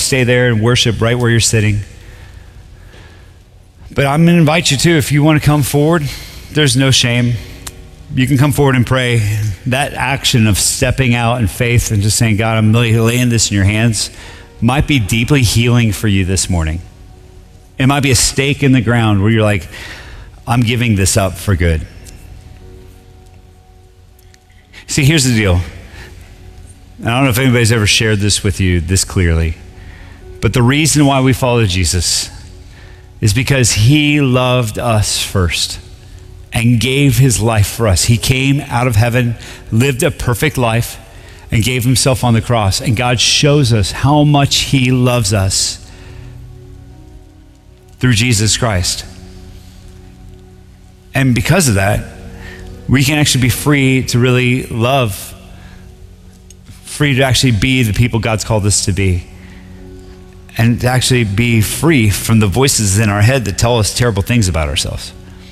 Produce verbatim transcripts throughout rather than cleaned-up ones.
stay there and worship right where you're sitting. But I'm going to invite you too, if you want to come forward, there's no shame. You can come forward and pray. That action of stepping out in faith and just saying, God, I'm really laying this in your hands, might be deeply healing for you this morning. It might be a stake in the ground where you're like, I'm giving this up for good. See, here's the deal. I don't know if anybody's ever shared this with you this clearly, but the reason why we follow Jesus is because he loved us first and gave his life for us. He came out of heaven, lived a perfect life, and gave himself on the cross. And God shows us how much he loves us through Jesus Christ. And because of that, we can actually be free to really love, free to actually be the people God's called us to be, and to actually be free from the voices in our head that tell us terrible things about ourselves.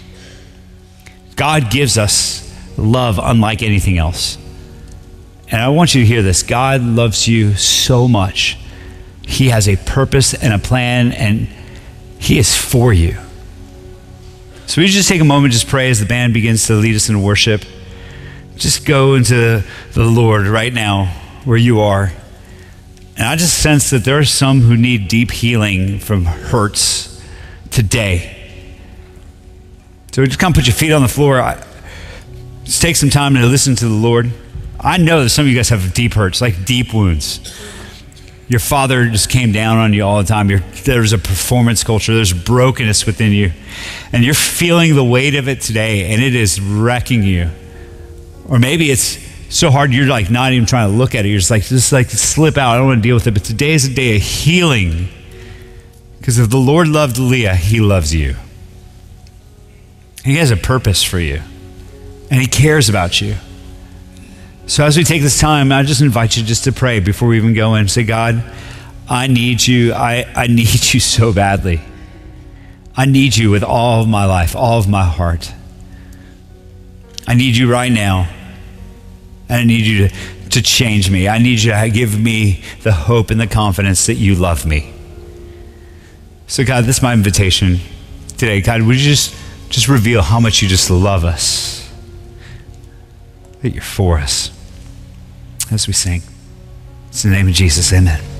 God gives us love unlike anything else. And I want you to hear this. God loves you so much. He has a purpose and a plan, and he is for you. So we just take a moment, just pray as the band begins to lead us in worship. Just go into the Lord right now where you are. And I just sense that there are some who need deep healing from hurts today. So just come put your feet on the floor. I, just take some time to listen to the Lord. I know that some of you guys have deep hurts, like deep wounds. Your father just came down on you all the time. You're, there's a performance culture. There's brokenness within you. And you're feeling the weight of it today, and it is wrecking you. Or maybe it's so hard you're like not even trying to look at it. You're just like, just like slip out. I don't want to deal with it. But today is a day of healing. Because if the Lord loved Leah, he loves you. He has a purpose for you. And he cares about you. So as we take this time, I just invite you just to pray before we even go in. Say, God, I need you. I, I need you so badly. I need you with all of my life, all of my heart. I need you right now. And I need you to, to change me. I need you to give me the hope and the confidence that you love me. So God, this is my invitation today. God, would you just, just reveal how much you just love us? That you're for us as we sing. It's in the name of Jesus, amen.